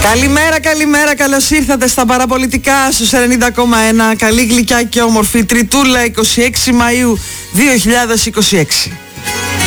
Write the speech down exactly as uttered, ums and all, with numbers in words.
Καλημέρα, καλημέρα, καλώς ήρθατε στα παραπολιτικά στους ενενήντα κόμμα ένα. Καλή, γλυκιά και όμορφη Τριτούλα, είκοσι έξι Μαΐου δύο χιλιάδες είκοσι έξι.